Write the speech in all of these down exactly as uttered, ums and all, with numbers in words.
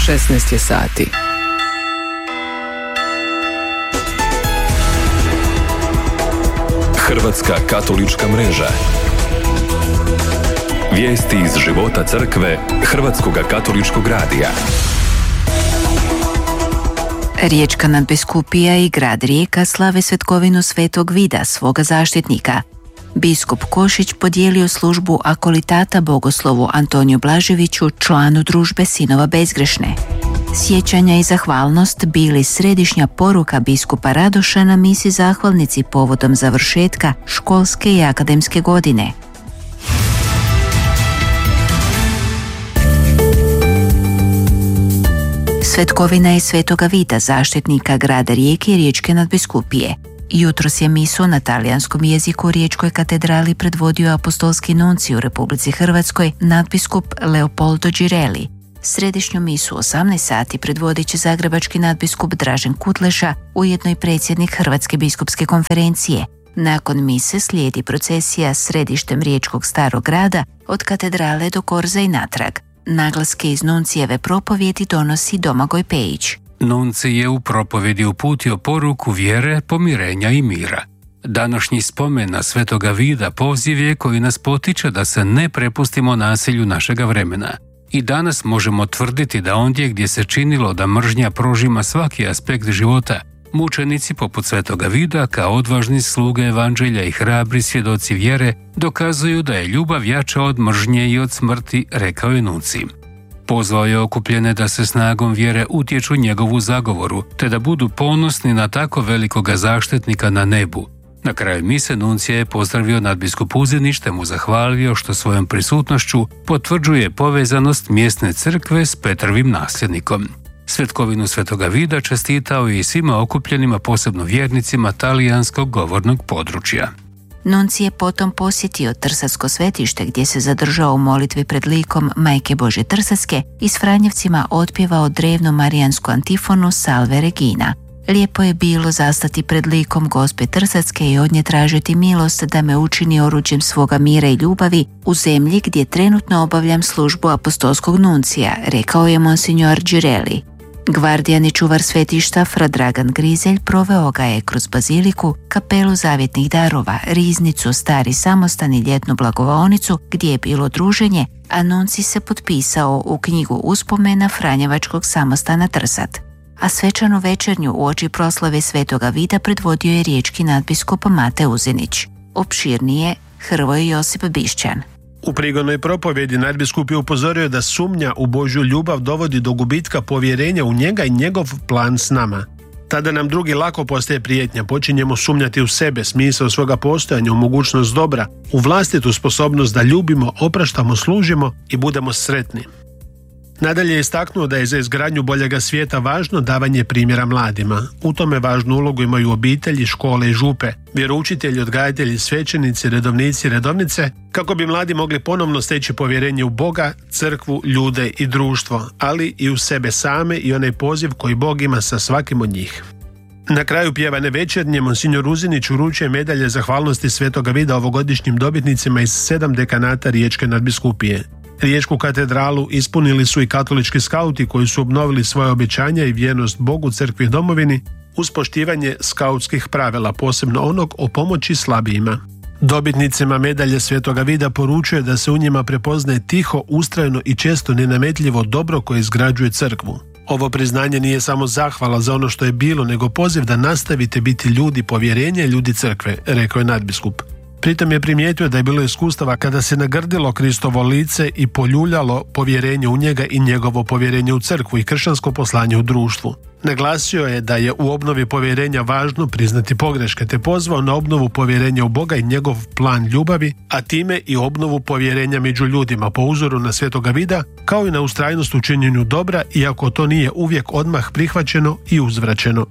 šesnaest je sati. Hrvatska katolička mreža. Vijesti iz života crkve Hrvatskog katoličkog radija. Riječka nadbiskupija i grad Rijeka slave svetkovinu Svetog Vida, svoga zaštitnika. Biskup Košić podijelio službu akolitata bogoslovu Antoniju Blaževiću, članu družbe Sinova bezgrešne. Sjećanja i zahvalnost bili središnja poruka biskupa Radoša na misi zahvalnici povodom završetka školske i akademske godine. Svetkovina je Svetoga Vida, zaštitnika grada Rijeke i Riječke nadbiskupije. Jutros je misu na talijanskom jeziku u Riječkoj katedrali predvodio apostolski nuncij u Republici Hrvatskoj, nadbiskup Leopoldo Girelli. Središnju misu u osamnaest sati predvodit će zagrebački nadbiskup Dražen Kutleša, ujedno i predsjednik Hrvatske biskupske konferencije. Nakon mise slijedi procesija središtem Riječkog starog grada od katedrale do Korza i natrag. Naglaske iz nuncijeve propovjedi donosi Domagoj Pejić. Nunci je u propovjedi uputio poruku vjere, pomirenja i mira. Današnji spomen na Svetoga Vida poziv je koji nas potiče da se ne prepustimo nasilju našega vremena. I danas možemo tvrditi da ondje gdje se činilo da mržnja prožima svaki aspekt života, mučenici poput Svetoga Vida kao odvažni sluge evanđelja i hrabri svjedoci vjere dokazuju da je ljubav jača od mržnje i od smrti, rekao je nunci. Pozvao je okupljene da se snagom vjere utječu njegovu zagovoru, te da budu ponosni na tako velikoga zaštitnika na nebu. Na kraju mise nuncija je pozdravio nadbiskup Uzinić te mu zahvalio što svojom prisutnošću potvrđuje povezanost mjesne crkve s Petrovim nasljednikom. Svetkovinu Svetoga Vida čestitao je i svima okupljenima, posebno vjernicima talijanskog govornog područja. Nunci je potom posjetio Trsatsko svetište gdje se zadržao u molitvi pred likom Majke Božje Trsatske i s Franjevcima otpjevao drevnu marijansku antifonu Salve Regina. Lijepo je bilo zastati pred likom Gospe Trsatske i od nje tražiti milost da me učini oruđem svoga mira i ljubavi u zemlji gdje trenutno obavljam službu apostolskog nuncija, rekao je monsignor Girelli. Gvardijan i čuvar svetišta Fra Dragan Grizelj proveo ga je kroz baziliku, kapelu zavjetnih darova, riznicu, stari samostan i ljetnu blagovaonicu gdje je bilo druženje, a nunci se potpisao u knjigu uspomena Franjevačkog samostana Trsat. A svečanu večernju uoči proslave Svetoga Vida predvodio je riječki nadbiskup Mate Uzinić. Opširnije Hrvoje Josip Bišćan. U prigodnoj propovjedi nadbiskup je upozorio da sumnja u Božju ljubav dovodi do gubitka povjerenja u njega i njegov plan s nama. Tada nam drugi lako postaje prijetnja, počinjemo sumnjati u sebe, smisao svoga postojanja, u mogućnost dobra, u vlastitu sposobnost da ljubimo, opraštamo, služimo i budemo sretni. Nadalje je istaknuo da je za izgradnju boljega svijeta važno davanje primjera mladima. U tome važnu ulogu imaju obitelji, škole i župe, vjeroučitelji, odgajatelji, svećenici, redovnici i redovnice, kako bi mladi mogli ponovno steći povjerenje u Boga, crkvu, ljude i društvo, ali i u sebe same i onaj poziv koji Bog ima sa svakim od njih. Na kraju pjevane večernje monsignor Uzinić uručuje medalje zahvalnosti Svetoga Vida ovogodišnjim dobitnicima iz sedam dekanata Riječke nadbiskupije. Riječku katedralu ispunili su i katolički skauti koji su obnovili svoje obećanja i vjernost Bogu, crkvi i domovini uz poštivanje skautskih pravila, posebno onog o pomoći slabijima. Dobitnicima medalje Svetoga Vida poručuje da se u njima prepoznaje tiho, ustrajno i često nenametljivo dobro koje izgrađuje crkvu. Ovo priznanje nije samo zahvala za ono što je bilo, nego poziv da nastavite biti ljudi povjerenja i ljudi crkve, rekao je nadbiskup. Pritom je primijetio da je bilo iskustava kada se nagrdilo Kristovo lice i poljuljalo povjerenje u njega i njegovo povjerenje u crkvu i kršćansko poslanje u društvu. Naglasio je da je u obnovi povjerenja važno priznati pogreške, te pozvao na obnovu povjerenja u Boga i njegov plan ljubavi, a time i obnovu povjerenja među ljudima po uzoru na Svetoga Vida, kao i na ustrajnost u činjenju dobra, iako to nije uvijek odmah prihvaćeno i uzvraćeno.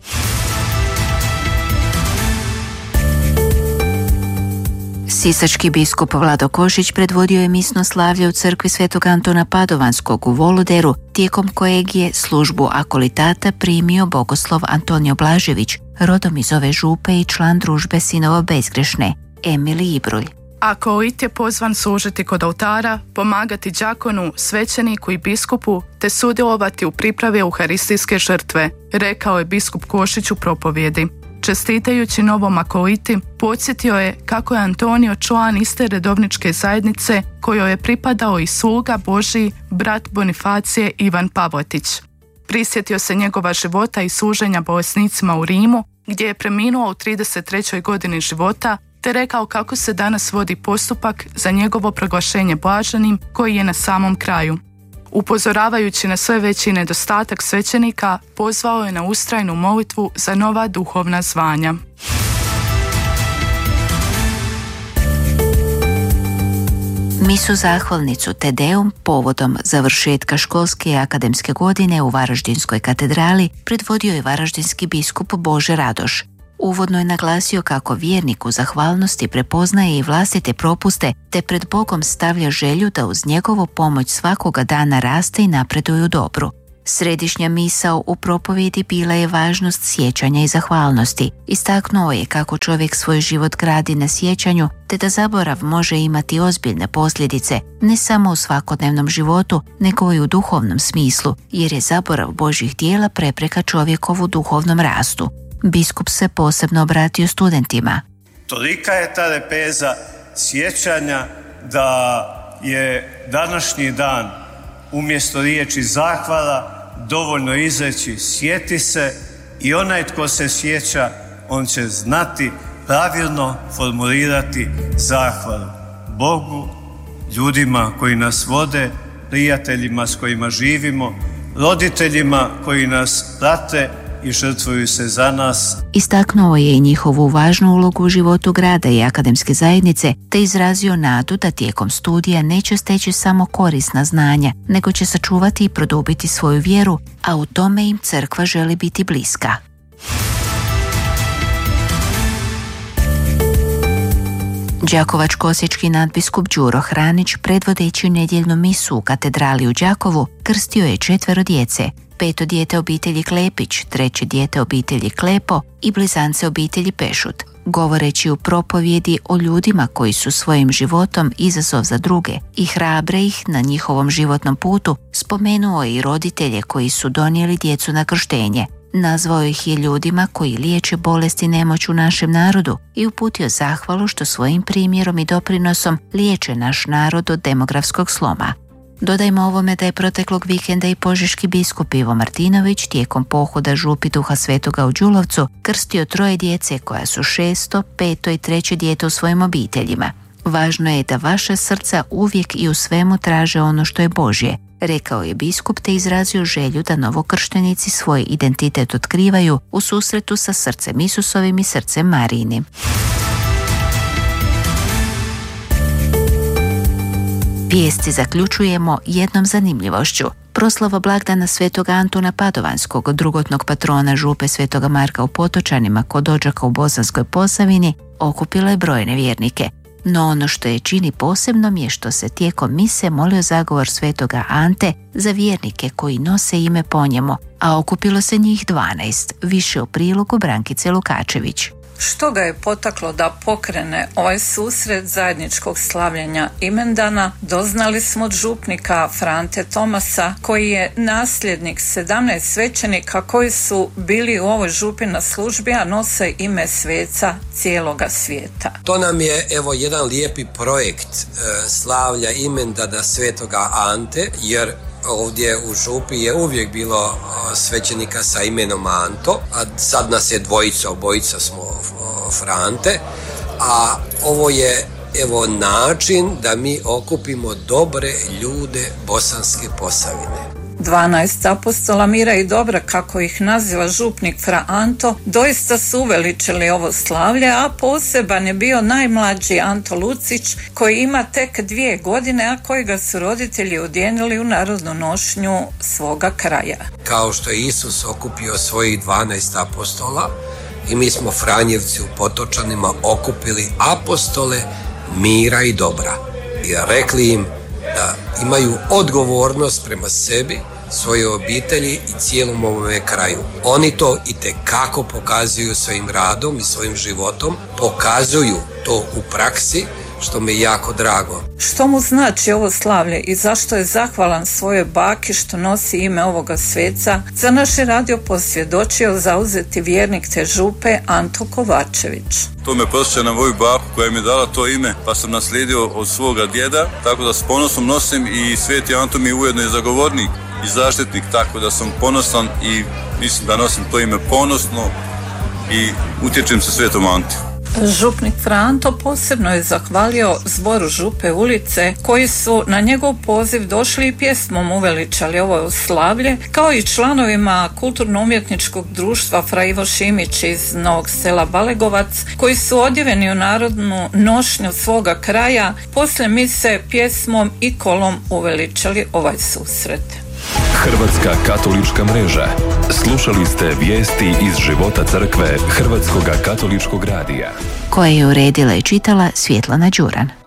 Sisački biskup Vlado Košić predvodio je misno slavlje u crkvi Svetog Antona Padovanskog u Voloderu, tijekom kojeg je službu akolitata primio bogoslov Antonio Blažević, rodom iz ove župe i član družbe Sinova bezgrešne, Emil Ibrulj. Akolit je pozvan služiti kod oltara, pomagati đakonu, svećeniku i biskupu te sudjelovati u pripravi euharistijske žrtve, rekao je biskup Košić u propovjedi. Čestitajući novom akoliti, podsjetio je kako je Antonio član iste redovničke zajednice kojoj je pripadao i sluga Božji, brat Bonifacije Ivan Pavletić. Prisjetio se njegova života i služenja bolesnicima u Rimu, gdje je preminuo u trideset trećoj godini života, te rekao kako se danas vodi postupak za njegovo proglašenje blaženim koji je na samom kraju. Upozoravajući na sve veći nedostatak svećenika, pozvao je na ustrajnu molitvu za nova duhovna zvanja. Misu zahvalnicu Te Deum povodom završetka školske i akademske godine u Varaždinskoj katedrali predvodio je varaždinski biskup Bože Radoš. Uvodno je naglasio kako vjernik u zahvalnosti prepoznaje i vlastite propuste te pred Bogom stavlja želju da uz njegovu pomoć svakoga dana raste i napreduje u dobru. Središnja misao u propovjedi bila je važnost sjećanja i zahvalnosti. Istaknuo je kako čovjek svoj život gradi na sjećanju te da zaborav može imati ozbiljne posljedice ne samo u svakodnevnom životu nego i u duhovnom smislu, jer je zaborav Božjih djela prepreka čovjekovu duhovnom rastu. Biskup se posebno obratio studentima. Tolika je ta lepeza sjećanja da je današnji dan umjesto riječi zahvala dovoljno izreći sjeti se i onaj tko se sjeća on će znati pravilno formulirati zahvalu Bogu, ljudima koji nas vode, prijateljima s kojima živimo, roditeljima koji nas prate i žrtvuju se za nas. Istaknuo je i njihovu važnu ulogu u životu grada i akademske zajednice, te izrazio nadu da tijekom studija neće steći samo korisna znanja, nego će sačuvati i produbiti svoju vjeru, a u tome im crkva želi biti bliska. Đakovačko-osječki nadbiskup Đuro Hranić, predvodeći nedjeljnu misu u katedrali u Đakovu, krstio je četvero djece, peto dijete obitelji Klepić, treće dijete obitelji Klepo i blizance obitelji Pešut. Govoreći u propovjedi o ljudima koji su svojim životom izazov za druge i hrabre ih na njihovom životnom putu, spomenuo je i roditelje koji su donijeli djecu na krštenje. Nazvao ih je ljudima koji liječe bolesti i nemoć u našem narodu i uputio zahvalu što svojim primjerom i doprinosom liječe naš narod od demografskog sloma. Dodajmo ovome da je proteklog vikenda i požeški biskup Ivo Martinović tijekom pohoda župi Duha Svetoga u Đulovcu krstio troje djece koja su šesto, peto i treće dijete u svojim obiteljima. Važno je da vaša srca uvijek i u svemu traže ono što je Božje, rekao je biskup te izrazio želju da novokrštenici svoj identitet otkrivaju u susretu sa srcem Isusovim i srcem Marijinim. Vijesti zaključujemo jednom zanimljivošću. Proslava blagdana Svetog Antuna Padovanskog, drugotnog patrona župe Svetoga Marka u Potočanima kod Odžaka u Bosanskoj Posavini, okupila je brojne vjernike. No ono što je čini posebnom je što se tijekom mise molio zagovor Svetoga Ante za vjernike koji nose ime po njemu, a okupilo se njih dvanaest, više u prilogu Brankice Lukačević. Što ga je potaklo da pokrene ovaj susret zajedničkog slavljenja imendana, doznali smo od župnika Frante Tomasa, koji je nasljednik sedamnaest svećenika koji su bili u ovoj župi na službi, a nose ime sveca cijeloga svijeta. To nam je evo jedan lijepi projekt e, slavlja imendana Svetoga Ante, jer ovdje u župi je uvijek bilo svećenika sa imenom Anto, a sad nas je dvojica, obojica smo Frante, a ovo je evo način da mi okupimo dobre ljude Bosanske Posavine. dvanaest apostola mira i dobra, kako ih naziva župnik Fra Anto, doista su uveličili ovo slavlje, a poseban je bio najmlađi Anto Lucić, koji ima tek dvije godine, a koji ga su roditelji odjenili u narodnu nošnju svoga kraja. Kao što je Isus okupio svojih dvanaest apostola, i mi smo Franjevci u Potočanima okupili apostole mira i dobra i rekli im da imaju odgovornost prema sebi, svoje obitelji i cijelom ovome kraju. Oni to itekako pokazuju svojim radom i svojim životom, pokazuju to u praksi, što mi je jako drago. Što mu znači ovo slavlje i zašto je zahvalan svojoj baki što nosi ime ovoga sveca, za naš je radio posvjedočio zauzeti vjernik te župe Anto Kovačević. To me podsjeća na moju baku koja mi je dala to ime, pa sam naslijedio od svoga djeda, tako da s ponosom nosim i sveti Anto mi je ujedno i zagovornik i zaštitnik, tako da sam ponosan i mislim da nosim to ime ponosno i utječem se svetom Anti. Župnik Franto posebno je zahvalio zboru župe ulice koji su na njegov poziv došli i pjesmom uveličali ovo slavlje, kao i članovima kulturno-umjetničkog društva Fra Ivo Šimić iz Novog Sela Balegovac, koji su odjeveni u narodnu nošnju svoga kraja, poslije mise pjesmom i kolom uveličali ovaj susret. Hrvatska katolička mreža. Slušali ste vijesti iz života crkve Hrvatskoga katoličkog radija, koje je uredila i čitala Svjetlana Đuran.